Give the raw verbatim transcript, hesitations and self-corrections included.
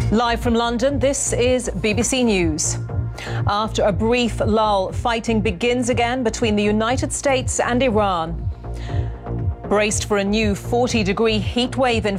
Live from London, this is B B C News. After a brief lull, fighting begins again between the United States and Iran. Braced for a new forty degree heatwave in